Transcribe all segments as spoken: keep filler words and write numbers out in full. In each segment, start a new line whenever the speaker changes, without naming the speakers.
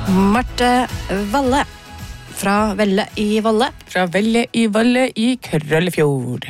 Marte Valle fra Velle i Valle.
Fra Velle i Valle i Krøllefjord.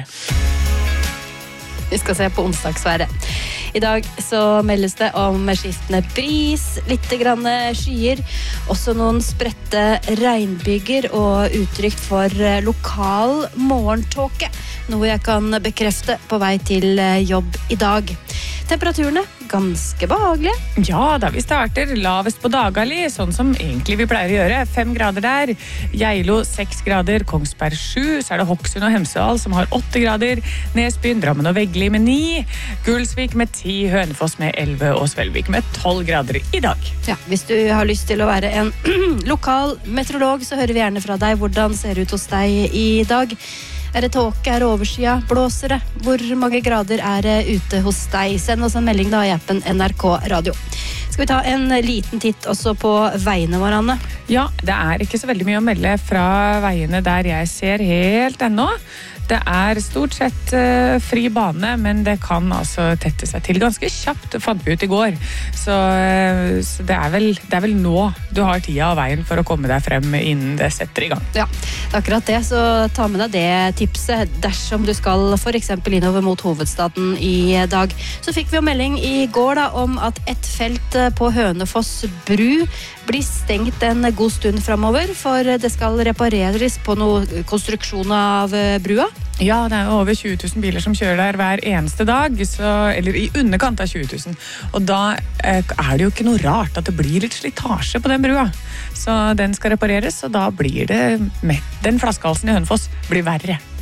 Vi skal se på onsdagsværet. I dag så meldes det om skiftende bris, litt grann skyer, også noen spredte regnbyger og uttrykk for lokal morgentåke, noe jeg kan bekrefte på vei til jobb i dag. Temperaturene ganske behagelige.
Ja, da vi starter lavest på Dagali, sånn som egentlig vi pleier å gjøre. Fem grader der, Geilo seks grader, Kongsberg sju, så er det Hokksund og Hemsedal som har åtte grader, Nesbyen, Drammen og Veggli med ni, Gulsvik med ti, Hønefoss med elleve og Svelvik med tolv grader i dag.
Ja, hvis du har lyst til å være en lokal meteorolog, så hører vi gjerne fra deg. Hvordan ser det ut hos deg i dag? Er det tåke, er det overskya, blåser det? Hvor mange grader er det ute hos deg? Send oss en melding da i appen N R K Radio. Skal vi ta en liten titt også på veiene våre, Anne?
Ja, det er ikke så veldig mye å melde fra veiene der jeg ser helt ennå. Det er stort sett uh, fri bane, men det kan altså tette seg til ganske kjapt, fant vi ut i går. Så, uh, så det, er vel, det er vel nå du har tida av veien for å komme deg frem innen det setter i gang.
Ja, akkurat det, så ta med deg det tipset dersom du skal for eksempel innover mot hovedstaden i dag. Så fikk vi jo melding i går da, om at et felt på Hønefoss bru blir stengt en god stund fremover, for det skal repareres på noe konstruksjon av brua.
Ja, det er jo over tjue tusen biler som kjører der hver eneste dag, så, eller i underkant av tjue tusen. Og da eh, er det jo ikke noe rart at det blir litt slitasje på den brua. Så den skal repareres, og da blir det med den flaskehalsen i Hønefoss blir verre.